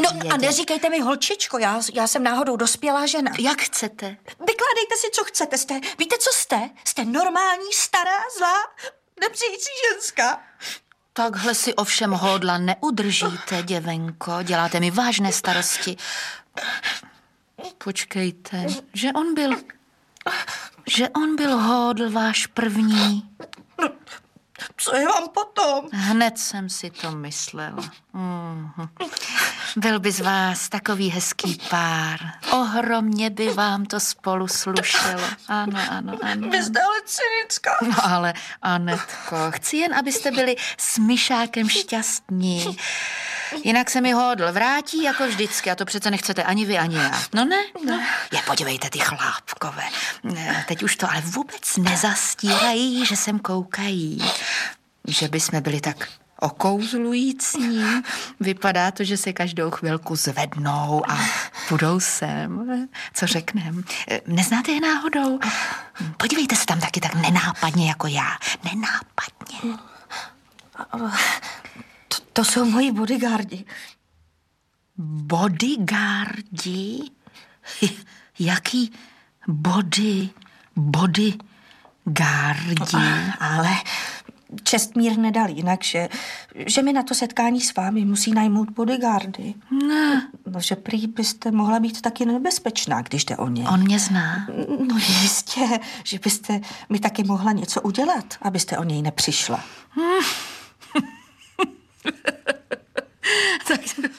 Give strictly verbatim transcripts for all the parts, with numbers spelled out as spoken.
No vědět. a neříkejte mi holčičko, já, já jsem náhodou dospělá žena. Jak chcete? Vykládejte si, co chcete. Jste, víte, co jste? Jste normální, stará, zlá, nepřející ženská. Takhle si ovšem hodla neudržíte, děvenko. Děláte mi vážné starosti. Počkejte, že on byl... Že on byl hodl váš první. No, co je vám potom? Hned jsem si to myslela. Mm-hmm. Byl by z vás takový hezký pár. Ohromně by vám to spolu slušelo. Ano, ano, ano. Vy jste ale cynická. No ale, Anetko, chci jen, abyste byli s myšákem šťastní. Jinak se mi hodl vrátí jako vždycky a to přece nechcete ani vy, ani já. No ne? No. Je, podívejte, ty chlápkové. Teď už to ale vůbec nezastírají, že sem koukají. Že by jsme byli tak okouzlující. Vypadá to, že se každou chvilku zvednou a půjdou sem. Co řeknem? Neznáte je náhodou? Podívejte se tam taky tak nenápadně jako já. Nenápadně. To, to jsou moji bodyguardi. Bodyguardi? Jaký body, bodyguardi? Ale Čestmír nedal jinak, že, že mi na to setkání s vámi musí najmout bodyguardy. Ne. No, že prý byste mohla být taky nebezpečná, když jde o ně. On mě zná. No jistě, že byste mi taky mohla něco udělat, abyste o něj nepřišla. Hmm. Tak...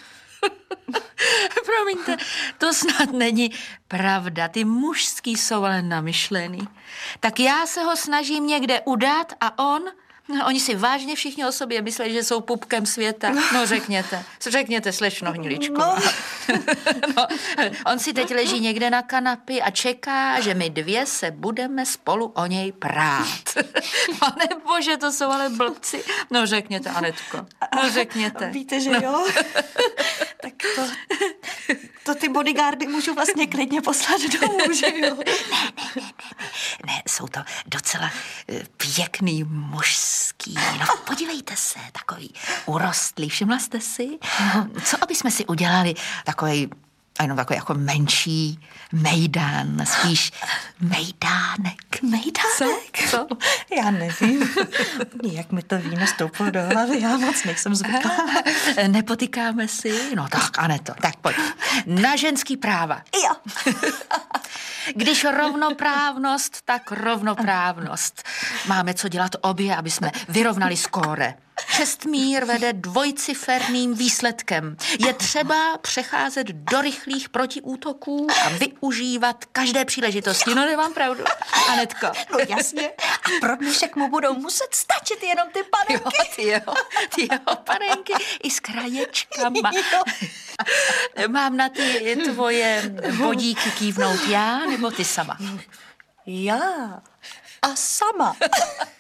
Promiňte, to snad není pravda. Ty mužský jsou ale namyšlený. Tak já se ho snažím někde udat a on... No, oni si vážně všichni o sobě myslí, že jsou pupkem světa. No řekněte, řekněte, slečno Hniličko. No. No, on si teď leží někde na kanapě a čeká, že my dvě se budeme spolu o něj prát. Pane bože, to jsou ale blbci. No řekněte, Anetko, no řekněte. Víte, že jo? Tak to, to ty bodyguardy můžu vlastně klidně poslat domů, že jo? Ne, ne, ne, ne, ne, jsou to docela pěkný mužský. No podívejte se, takový urostlý, všimla jste si? Co aby jsme si udělali takový, jenom takový jako menší mejdán, spíš mejdánek. Mejdánek? Co? Já nevím. Jak mi to víno stouplo do hlavy, já moc nejsem zvyklá. Nepotykáme si? No tak, Aneto, tak pojď. Na ženský práva. Jo. Když rovnoprávnost, tak rovnoprávnost. Máme co dělat obě, aby jsme vyrovnali skóre. Čestmír vede dvojciferným výsledkem. Je třeba přecházet do rychlých protiútoků a využívat každé příležitosti. No nemám pravdu, Anetko. No jasně. A pro dnešek mu budou muset stačit jenom ty panenky. Jo, ty jeho, ty jeho panenky i s kraječkama. Mám na ty tvoje bodíky kývnout já, nebo ty sama? Já a sama.